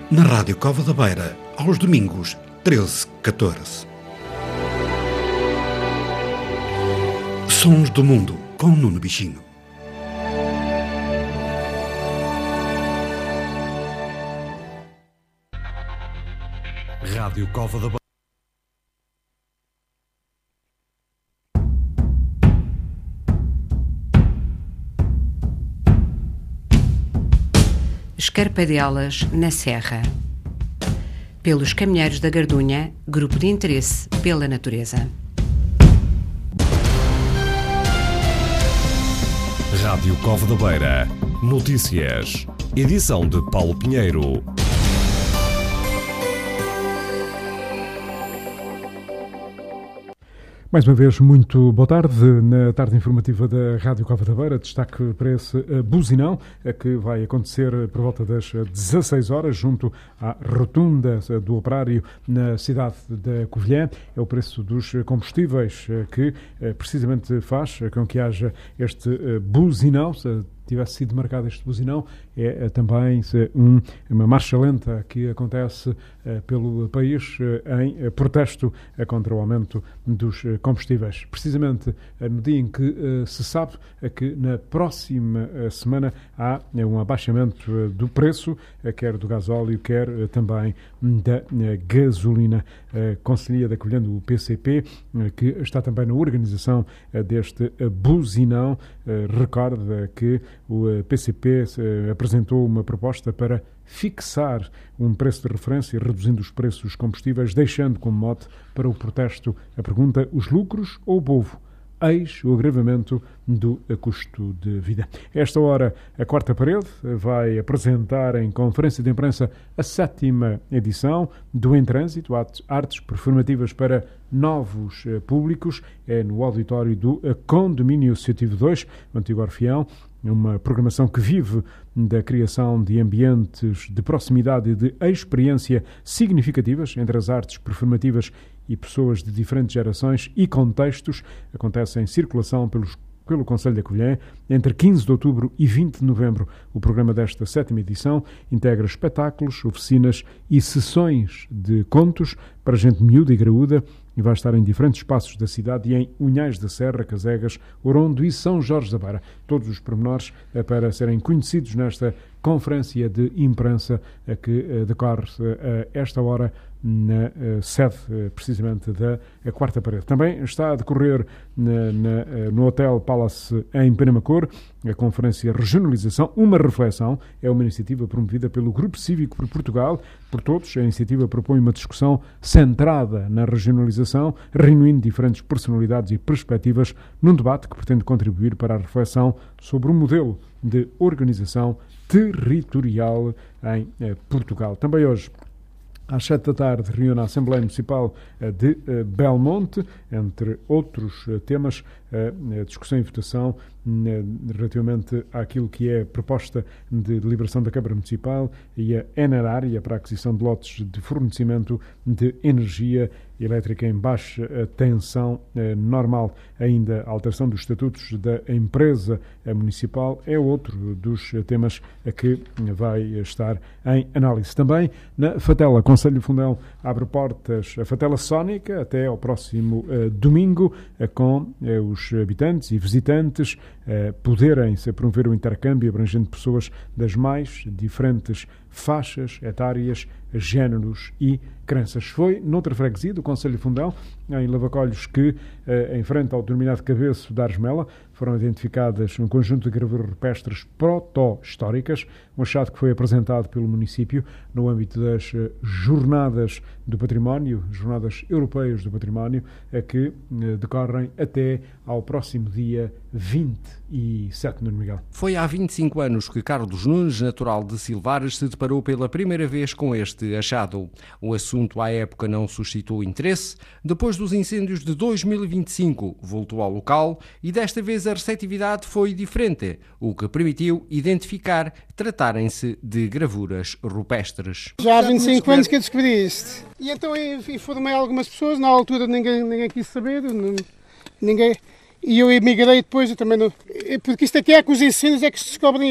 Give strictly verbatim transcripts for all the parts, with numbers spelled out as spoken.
Na Rádio Cova da Beira, aos domingos, treze a catorze. Sons do Mundo, com Nuno Bichinho. Rádio Cova da Beira. Escarpadelas na Serra. Pelos Caminheiros da Gardunha, grupo de interesse pela natureza. Rádio Cova da Beira. Notícias. Edição de Paulo Pinheiro. Mais uma vez, muito boa tarde. Na tarde informativa da Rádio Cova da Beira, destaque para esse buzinão que vai acontecer por volta das dezasseis horas, junto à rotunda do Operário na cidade da Covilhã. É o preço dos combustíveis que precisamente faz com que haja este buzinão. Tivesse sido marcado este buzinão, é também um, uma marcha lenta que acontece uh, pelo país uh, em uh, protesto uh, contra o aumento dos uh, combustíveis. Precisamente uh, no dia em que uh, se sabe uh, que na próxima uh, semana há uh, um abaixamento uh, do preço, uh, quer do gasóleo, quer uh, também da uh, gasolina. A Conselhia da Covilhã do P C P, uh, que está também na organização uh, deste uh, buzinão, uh, recorda que o P C P apresentou uma proposta para fixar um preço de referência, reduzindo os preços dos combustíveis, deixando como mote para o protesto a pergunta: os lucros ou o povo? Eis o agravamento do custo de vida. A esta hora, a Quarta Parede vai apresentar em conferência de imprensa a sétima edição do Em Trânsito, artes performativas para novos públicos. É no auditório do Condomínio Associativo dois, o antigo Orfeão. Uma programação que vive da criação de ambientes de proximidade e de experiência significativas entre as artes performativas e pessoas de diferentes gerações e contextos. Acontece em circulação pelos pelo Conselho da Covilhã, entre quinze de outubro e vinte de novembro. O programa desta sétima edição integra espetáculos, oficinas e sessões de contos para gente miúda e graúda, e vai estar em diferentes espaços da cidade e em Unhais da Serra, Casegas, Orondo e São Jorge da Beira. Todos os pormenores para serem conhecidos nesta conferência de imprensa que decorre a esta hora na sede, precisamente, da Quarta Parede. Também está a decorrer na, na, no Hotel Palace em Penamacor a conferência Regionalização, uma reflexão. É uma iniciativa promovida pelo Grupo Cívico por Portugal, por todos. A iniciativa propõe uma discussão centrada na regionalização, reunindo diferentes personalidades e perspectivas num debate que pretende contribuir para a reflexão sobre o modelo de organização territorial em eh, Portugal. Também hoje, às sete da tarde, reúne a Assembleia Municipal de Belmonte, entre outros temas, a discussão e votação relativamente àquilo que é a proposta de deliberação da Câmara Municipal e a Enerária para a aquisição de lotes de fornecimento de energia elétrica em baixa tensão normal. Ainda a alteração dos estatutos da empresa municipal é outro dos temas que vai estar em análise. Também na Fatela, Conselho Fundão abre portas a Fatela Sónica até ao próximo uh, domingo, uh, com uh, os habitantes e visitantes uh, poderem se promover o intercâmbio abrangendo pessoas das mais diferentes faixas etárias, géneros e crenças. Foi noutra freguesia do Conselho de Fundão, em Lavacolhos, que, eh, em frente ao denominado Cabeço da Argemela, foram identificadas um conjunto de gravuras rupestres proto-históricas, um achado que foi apresentado pelo município no âmbito das eh, Jornadas do Património, Jornadas Europeias do Património, eh, que eh, decorrem até ao próximo dia vinte e sete, Nuno Miguel. Foi há vinte e cinco anos que Carlos Nunes, natural de Silvares, se deparou pela primeira vez com este achado. O assunto à época não suscitou interesse. Depois dos incêndios de dois mil e vinte e cinco, voltou ao local e desta vez a receptividade foi diferente, o que permitiu identificar tratarem-se de gravuras rupestres. Já há vinte e cinco anos que eu descobri isto. E então informei algumas pessoas, na altura ninguém, ninguém quis saber, ninguém... E eu emigrei depois, eu também não... Porque isto aqui é com os incêndios é que se descobrem isto.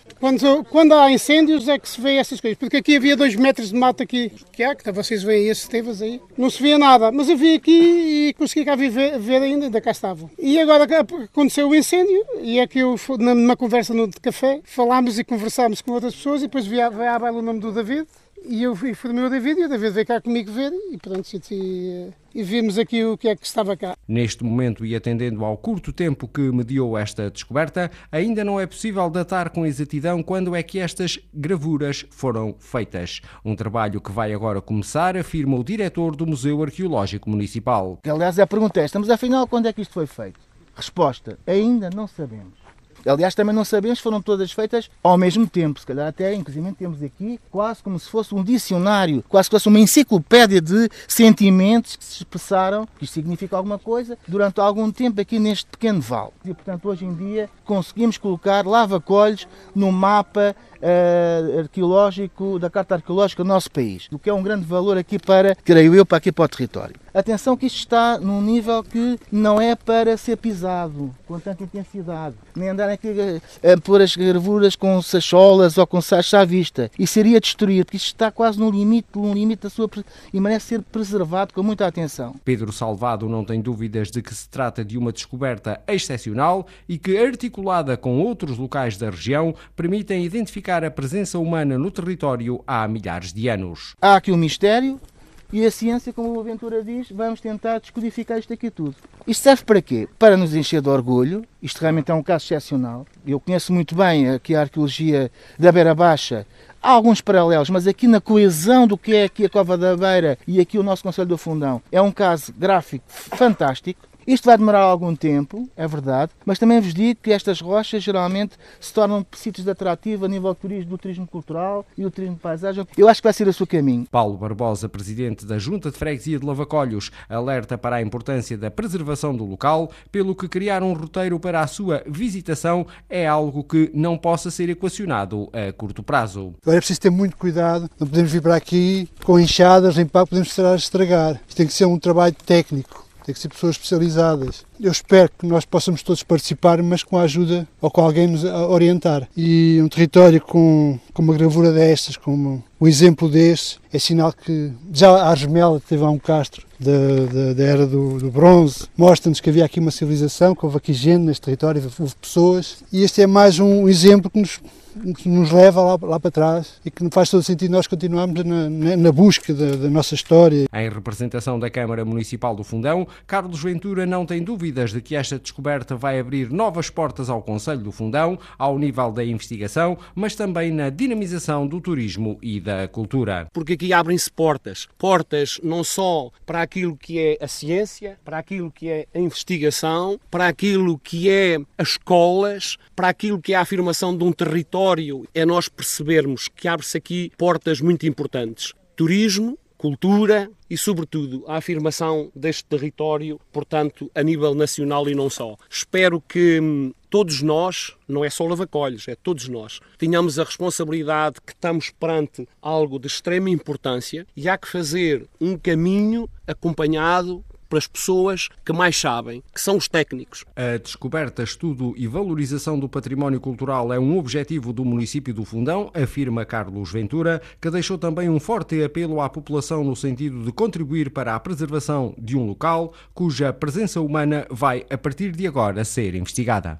Quando, quando há incêndios é que se vê essas coisas, porque aqui havia dois metros de mato aqui, que há, que vocês veem esses tevas aí, não se via nada, mas eu vim aqui e consegui cá ver, ver ainda, ainda cá estavam. E agora aconteceu o incêndio, e é que eu, numa conversa no de café, falámos e conversámos com outras pessoas, e depois veio à baila o nome do David, e eu informei o David, e o David veio cá comigo ver, e pronto, e, e vimos aqui o que é que estava cá. Neste momento, e atendendo ao curto tempo que mediou esta descoberta, ainda não é possível datar com exatidão quando é que estas gravuras foram feitas. Um trabalho que vai agora começar, afirma o diretor do Museu Arqueológico Municipal. Aliás, a pergunta é esta, mas afinal, quando é que isto foi feito? Resposta, ainda não sabemos. Aliás, também não sabemos, foram todas feitas ao mesmo tempo, se calhar até, inclusive temos aqui quase como se fosse um dicionário, quase como se fosse uma enciclopédia de sentimentos que se expressaram, que isto significa alguma coisa, durante algum tempo aqui neste pequeno vale. E, portanto, hoje em dia conseguimos colocar lavacolhos no mapa uh, arqueológico, da Carta Arqueológica do nosso país, o que é um grande valor aqui para, creio eu, para aqui para o território. Atenção que isto está num nível que não é para ser pisado com tanta intensidade, nem andar aqui a, a pôr as gravuras com sacholas ou com sachos à vista. E seria destruir, porque isto está quase no limite, no limite da sua e merece ser preservado com muita atenção. Pedro Salvado não tem dúvidas de que se trata de uma descoberta excepcional e que, articulada com outros locais da região, permitem identificar a presença humana no território há milhares de anos. Há aqui um mistério. E a ciência, como a Ventura diz, vamos tentar descodificar isto aqui tudo. Isto serve para quê? Para nos encher de orgulho. Isto realmente é um caso excepcional. Eu conheço muito bem aqui a arqueologia da Beira Baixa. Há alguns paralelos, mas aqui na coesão do que é aqui a Cova da Beira e aqui o nosso Concelho do Fundão, é um caso gráfico fantástico. Isto vai demorar algum tempo, é verdade, mas também vos digo que estas rochas geralmente se tornam sítios de atrativo a nível do turismo, do turismo cultural e do turismo de paisagem. Eu acho que vai ser o seu caminho. Paulo Barbosa, presidente da Junta de Freguesia de Lavacolhos, alerta para a importância da preservação do local, pelo que criar um roteiro para a sua visitação é algo que não possa ser equacionado a curto prazo. Agora é preciso ter muito cuidado, não podemos vir para aqui com enxadas, limpar, podemos estar a estragar. Isto tem que ser um trabalho técnico. Tem que ser pessoas especializadas. Eu espero que nós possamos todos participar, mas com a ajuda ou com alguém nos orientar. E um território com, com uma gravura destas, com um exemplo deste, é sinal que já a Argemela teve lá um castro da, da, da era do, do bronze, mostra-nos que havia aqui uma civilização, que houve aqui gente neste território, houve pessoas, e este é mais um exemplo que nos que nos leva lá, lá para trás e que não faz todo sentido nós continuarmos na, na, na busca da, da nossa história. Em representação da Câmara Municipal do Fundão, Carlos Ventura não tem dúvidas de que esta descoberta vai abrir novas portas ao Concelho do Fundão, ao nível da investigação, mas também na dinamização do turismo e da cultura. Porque aqui abrem-se portas, portas não só para aquilo que é a ciência, para aquilo que é a investigação, para aquilo que é as escolas, para aquilo que é a afirmação de um território. É nós percebermos que abre-se aqui portas muito importantes. Turismo, cultura e, sobretudo, a afirmação deste território, portanto, a nível nacional e não só. Espero que hum, todos nós, não é só Lavacolhos, é todos nós, tenhamos a responsabilidade que estamos perante algo de extrema importância e há que fazer um caminho acompanhado pelas pessoas que mais sabem, que são os técnicos. A descoberta, estudo e valorização do património cultural é um objetivo do município do Fundão, afirma Carlos Ventura, que deixou também um forte apelo à população no sentido de contribuir para a preservação de um local cuja presença humana vai, a partir de agora, ser investigada.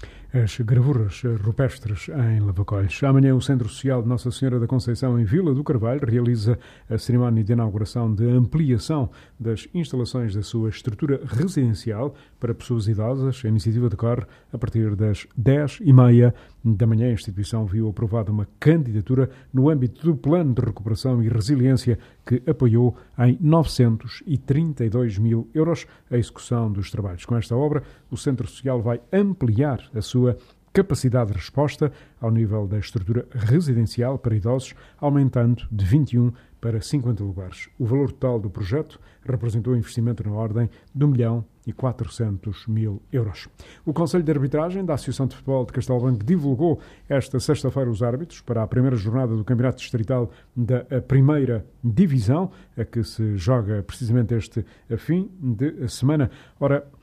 As gravuras rupestres em Lavacolhos. Amanhã o Centro Social de Nossa Senhora da Conceição em Vila do Carvalho realiza a cerimónia de inauguração de ampliação das instalações da sua estrutura residencial para pessoas idosas. A iniciativa decorre a partir das dez e meia da manhã. A instituição viu aprovada uma candidatura no âmbito do Plano de Recuperação e Resiliência que apoiou em novecentos e trinta e dois mil euros a execução dos trabalhos. Com esta obra, o Centro Social vai ampliar a sua capacidade de resposta ao nível da estrutura residencial para idosos, aumentando de vinte e um para cinquenta lugares. O valor total do projeto representou um investimento na ordem de um milhão e quatrocentos mil euros. O Conselho de Arbitragem da Associação de Futebol de Castelo Branco divulgou esta sexta-feira os árbitros para a primeira jornada do Campeonato Distrital da Primeira Divisão, a que se joga precisamente este fim de semana. Ora,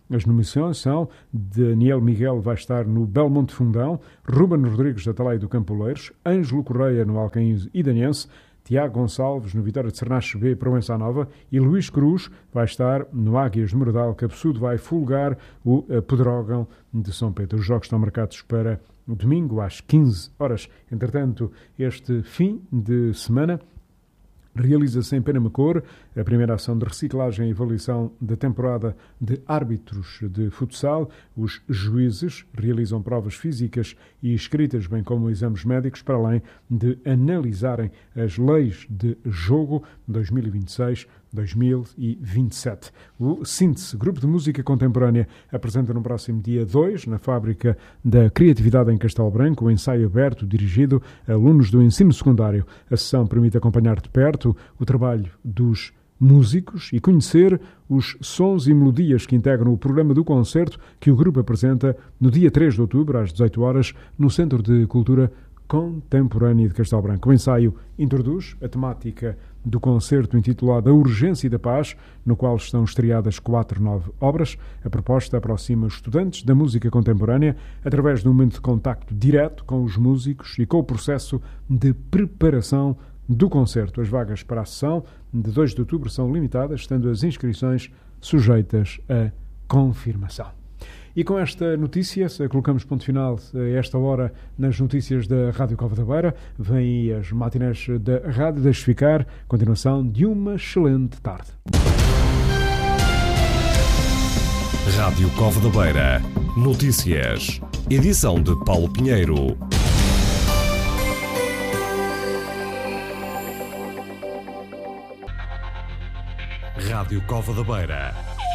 As nomeações são: Daniel Miguel vai estar no Belmonte Fundão, Ruben Rodrigues da Atalaia do Campoleiros, Ângelo Correia no Alcaim Idanhense, Tiago Gonçalves no Vitória de Sernache B, Proença Nova, e Luís Cruz vai estar no Águias de Moradal. Cabeçudo vai folgar o Pedrógão de São Pedro. Os jogos estão marcados para o domingo às quinze horas. Entretanto, este fim de semana realiza-se em Penamacor a primeira ação de reciclagem e avaliação da temporada de árbitros de futsal. Os juízes realizam provas físicas e escritas, bem como exames médicos, para além de analisarem as leis de jogo dois mil e vinte e seis dois mil e vinte e sete. O Síntese, Grupo de Música Contemporânea, apresenta no próximo dia dois, na Fábrica da Criatividade em Castelo Branco, o ensaio aberto dirigido a alunos do ensino secundário. A sessão permite acompanhar de perto o trabalho dos músicos e conhecer os sons e melodias que integram o programa do concerto que o grupo apresenta no dia três de outubro, às dezoito horas, no Centro de Cultura Contemporânea de Castelo Branco. O ensaio introduz a temática do concerto intitulado A Urgência da Paz, no qual estão estreadas quatro nove obras. A proposta aproxima os estudantes da música contemporânea através de um momento de contacto direto com os músicos e com o processo de preparação do concerto. As vagas para a sessão de dois de outubro são limitadas, estando as inscrições sujeitas a confirmação. E com esta notícia, colocamos ponto final a esta hora nas notícias da Rádio Cova da Beira. Vêm aí as matinés da Rádio. Deixe ficar. Continuação de uma excelente tarde. Rádio Cova da Beira. Notícias. Edição de Paulo Pinheiro. Rádio Cova da Beira.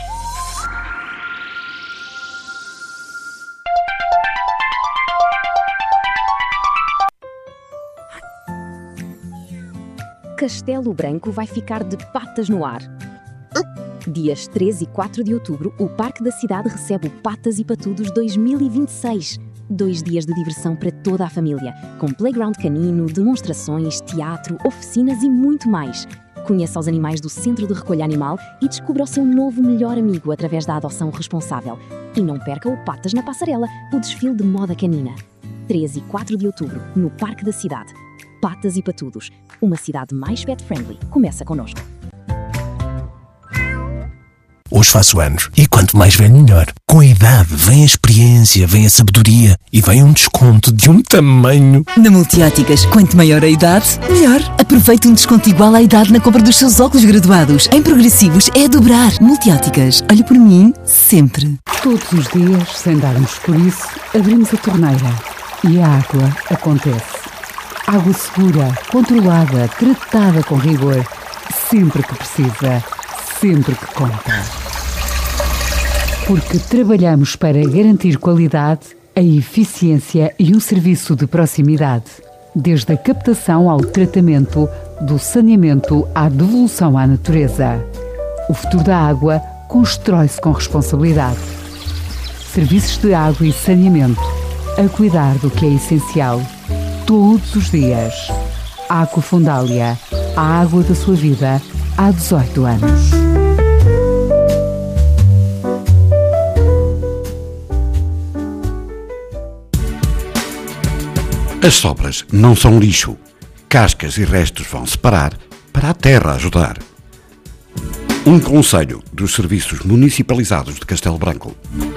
Castelo Branco vai ficar de patas no ar. Dias três e quatro de outubro, o Parque da Cidade recebe o Patas e Patudos dois mil e vinte e seis. Dois dias de diversão para toda a família, com playground canino, demonstrações, teatro, oficinas e muito mais. Conheça os animais do Centro de Recolha Animal e descubra o seu novo melhor amigo através da adoção responsável. E não perca o Patas na Passarela, o desfile de moda canina. três e quatro de outubro, no Parque da Cidade. Patas e Patudos, uma cidade mais pet-friendly. Começa connosco. Hoje faço anos e quanto mais velho melhor. Com a idade vem a experiência, vem a sabedoria e vem um desconto de um tamanho. Na Multióticas, quanto maior a idade, melhor. Aproveite um desconto igual à idade na compra dos seus óculos graduados. Em progressivos é a dobrar. Multióticas, olhe por mim sempre. Todos os dias, sem darmos por isso, abrimos a torneira e a água acontece. Água segura, controlada, tratada com rigor. Sempre que precisa, sempre que conta. Porque trabalhamos para garantir qualidade, a eficiência e um serviço de proximidade. Desde a captação ao tratamento, do saneamento à devolução à natureza. O futuro da água constrói-se com responsabilidade. Serviços de água e saneamento. A cuidar do que é essencial. Todos os dias. Aquafundália, a água da sua vida há dezoito anos. As sobras não são lixo. Cascas e restos vão separar para a terra ajudar. Um conselho dos Serviços Municipalizados de Castelo Branco.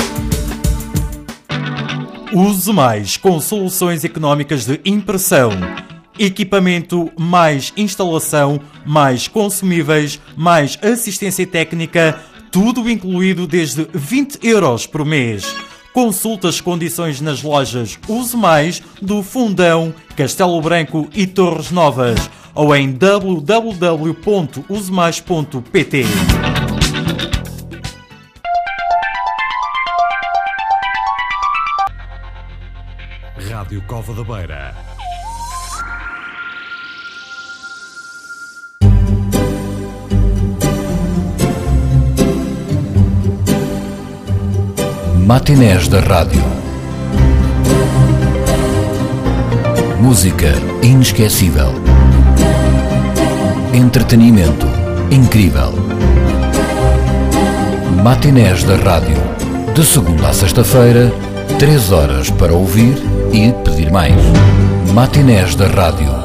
Use mais com soluções económicas de impressão. Equipamento, mais instalação, mais consumíveis, mais assistência técnica, tudo incluído desde vinte euros por mês. Consulte as condições nas lojas Use Mais do Fundão, Castelo Branco e Torres Novas ou em w w w ponto use mais ponto p t. Rádio Cova da Beira. Matinés da Rádio. Música inesquecível. Entretenimento incrível. Matinés da Rádio. De segunda à sexta-feira, três horas para ouvir e pedir mais. Matinés da Rádio.